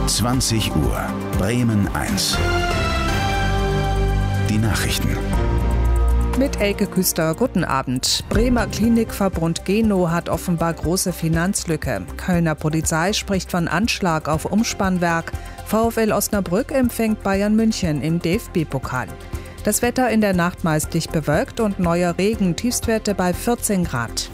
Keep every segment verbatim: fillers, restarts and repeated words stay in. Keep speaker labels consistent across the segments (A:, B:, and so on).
A: zwanzig Uhr, Bremen eins. Die Nachrichten.
B: Mit Elke Küster, guten Abend. Bremer Klinikverbund Geno hat offenbar große Finanzlücke. Kölner Polizei spricht von Anschlag auf Umspannwerk. VfL Osnabrück empfängt Bayern München im D F B-Pokal. Das Wetter in der Nacht meist dicht bewölkt und neuer Regen, Tiefstwerte bei vierzehn Grad.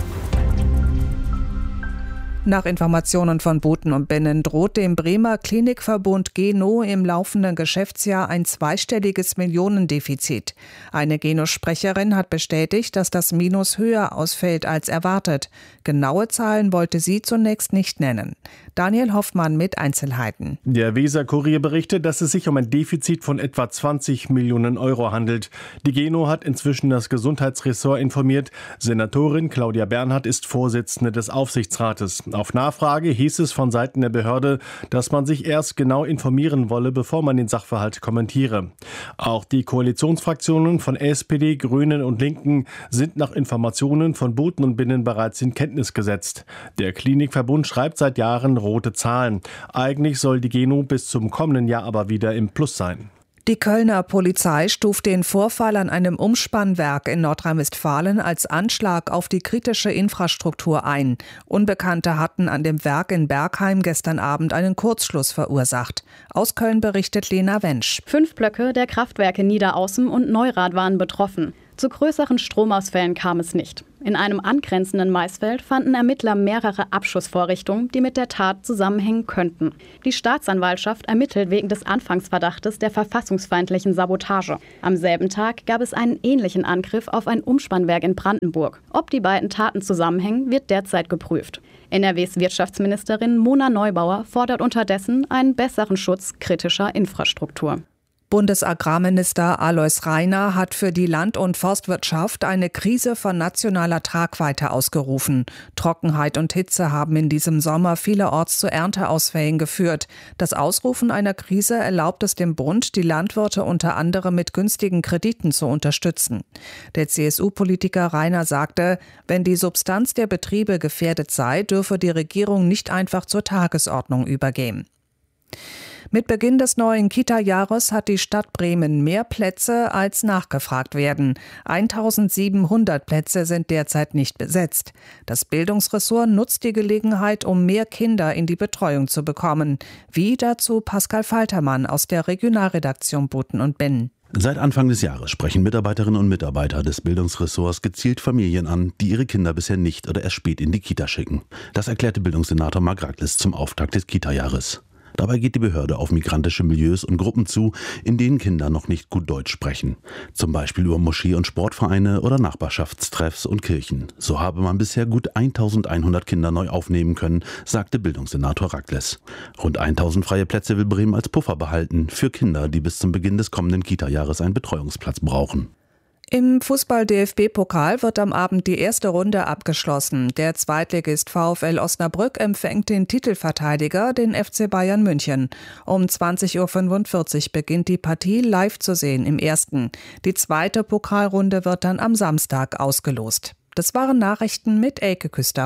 B: Nach Informationen von Boten und Binnen droht dem Bremer Klinikverbund Geno im laufenden Geschäftsjahr ein zweistelliges Millionendefizit. Eine Geno-Sprecherin hat bestätigt, dass das Minus höher ausfällt als erwartet. Genaue Zahlen wollte sie zunächst nicht nennen. Daniel Hoffmann mit Einzelheiten.
C: Der Weser-Kurier berichtet, dass es sich um ein Defizit von etwa zwanzig Millionen Euro handelt. Die Geno hat inzwischen das Gesundheitsressort informiert. Senatorin Claudia Bernhardt ist Vorsitzende des Aufsichtsrates. Auf Nachfrage hieß es von Seiten der Behörde, dass man sich erst genau informieren wolle, bevor man den Sachverhalt kommentiere. Auch die Koalitionsfraktionen von S P D, Grünen und Linken sind nach Informationen von Boten und Binnen bereits in Kenntnis gesetzt. Der Klinikverbund schreibt seit Jahren rote Zahlen. Eigentlich soll die Geno bis zum kommenden Jahr aber wieder im Plus sein.
B: Die Kölner Polizei stuft den Vorfall an einem Umspannwerk in Nordrhein-Westfalen als Anschlag auf die kritische Infrastruktur ein. Unbekannte hatten an dem Werk in Bergheim gestern Abend einen Kurzschluss verursacht. Aus Köln berichtet Lena Wensch.
D: Fünf Blöcke der Kraftwerke Niederaußen und Neurath waren betroffen. Zu größeren Stromausfällen kam es nicht. In einem angrenzenden Maisfeld fanden Ermittler mehrere Abschussvorrichtungen, die mit der Tat zusammenhängen könnten. Die Staatsanwaltschaft ermittelt wegen des Anfangsverdachtes der verfassungsfeindlichen Sabotage. Am selben Tag gab es einen ähnlichen Angriff auf ein Umspannwerk in Brandenburg. Ob die beiden Taten zusammenhängen, wird derzeit geprüft. N R Ws Wirtschaftsministerin Mona Neubauer fordert unterdessen einen besseren Schutz kritischer Infrastruktur.
B: Bundesagrarminister Alois Rainer hat für die Land- und Forstwirtschaft eine Krise von nationaler Tragweite ausgerufen. Trockenheit und Hitze haben in diesem Sommer vielerorts zu Ernteausfällen geführt. Das Ausrufen einer Krise erlaubt es dem Bund, die Landwirte unter anderem mit günstigen Krediten zu unterstützen. Der C S U-Politiker Rainer sagte, wenn die Substanz der Betriebe gefährdet sei, dürfe die Regierung nicht einfach zur Tagesordnung übergehen. Mit Beginn des neuen Kita-Jahres hat die Stadt Bremen mehr Plätze, als nachgefragt werden. eintausendsiebenhundert Plätze sind derzeit nicht besetzt. Das Bildungsressort nutzt die Gelegenheit, um mehr Kinder in die Betreuung zu bekommen. Wie dazu Pascal Faltermann aus der Regionalredaktion Boten und Binnen.
E: Seit Anfang des Jahres sprechen Mitarbeiterinnen und Mitarbeiter des Bildungsressorts gezielt Familien an, die ihre Kinder bisher nicht oder erst spät in die Kita schicken. Das erklärte Bildungssenator Marc Ragles zum Auftakt des Kita-Jahres. Dabei geht die Behörde auf migrantische Milieus und Gruppen zu, in denen Kinder noch nicht gut Deutsch sprechen. Zum Beispiel über Moschee- und Sportvereine oder Nachbarschaftstreffs und Kirchen. So habe man bisher gut eintausendeinhundert Kinder neu aufnehmen können, sagte Bildungssenator Ragles. Rund tausend freie Plätze will Bremen als Puffer behalten für Kinder, die bis zum Beginn des kommenden Kita-Jahres einen Betreuungsplatz brauchen.
B: Im Fußball-D F B-Pokal wird am Abend die erste Runde abgeschlossen. Der Zweitligist VfL Osnabrück empfängt den Titelverteidiger, den F C Bayern München. Um zwanzig Uhr fünfundvierzig beginnt die Partie live zu sehen im ersten. Die zweite Pokalrunde wird dann am Samstag ausgelost. Das waren Nachrichten mit Elke Küster.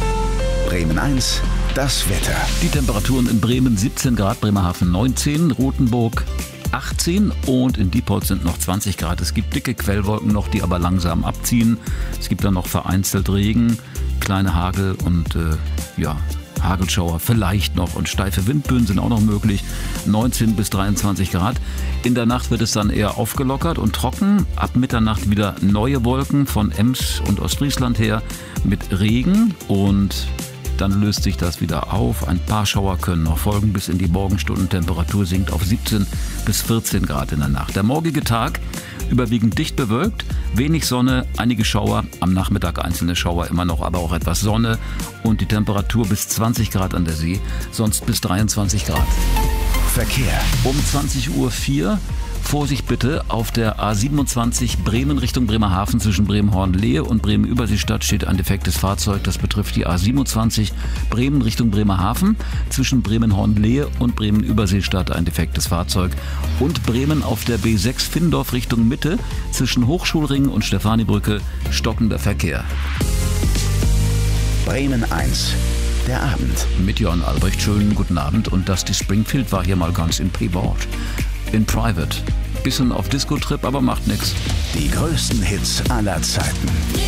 A: Bremen eins, das Wetter.
F: Die Temperaturen in Bremen siebzehn Grad, Bremerhaven neunzehn, Rothenburg achtzehn und in Diepholz sind noch zwanzig Grad. Es gibt dicke Quellwolken noch, die aber langsam abziehen. Es gibt dann noch vereinzelt Regen, kleine Hagel und äh, ja, Hagelschauer vielleicht noch und steife Windböen sind auch noch möglich. neunzehn bis dreiundzwanzig Grad. In der Nacht wird es dann eher aufgelockert und trocken. Ab Mitternacht wieder neue Wolken von Ems und Ostfriesland her mit Regen und dann löst sich das wieder auf. Ein paar Schauer können noch folgen bis in die Morgenstunden. Temperatur sinkt auf siebzehn bis vierzehn Grad in der Nacht. Der morgige Tag überwiegend dicht bewölkt, wenig Sonne, einige Schauer, am Nachmittag einzelne Schauer immer noch, aber auch etwas Sonne und die Temperatur bis zwanzig Grad an der See, sonst bis dreiundzwanzig Grad.
A: Verkehr.
F: Um zwanzig Uhr vier Vorsicht bitte, auf der A siebenundzwanzig Bremen Richtung Bremerhaven zwischen Bremen-Hornlehe und Bremen-Überseestadt steht ein defektes Fahrzeug. Das betrifft die A siebenundzwanzig Bremen Richtung Bremerhaven zwischen Bremen-Hornlehe und Bremen-Überseestadt ein defektes Fahrzeug. Und Bremen auf der B sechs Findorf Richtung Mitte zwischen Hochschulring und Stefanibrücke stockender Verkehr.
A: Bremen eins, der Abend.
F: Mit Jörn Albrecht, schönen guten Abend. Und Dusty Springfield war hier mal ganz in Privat. In Private. Bisschen auf Disco-Trip, aber macht nix.
A: Die größten Hits aller Zeiten.